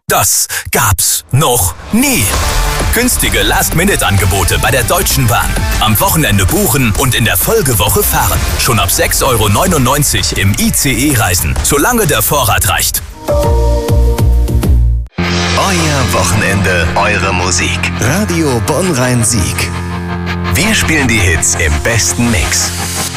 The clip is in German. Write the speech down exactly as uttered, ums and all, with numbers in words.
Das gab's noch nie. Günstige Last-Minute-Angebote bei der Deutschen Bahn. Am Wochenende buchen und in der Folgewoche fahren. Schon ab sechs Euro neunundneunzig im I C E-Reisen, solange der Vorrat reicht. Euer Wochenende, eure Musik. Radio Bonn-Rhein-Sieg. Wir spielen die Hits im besten Mix.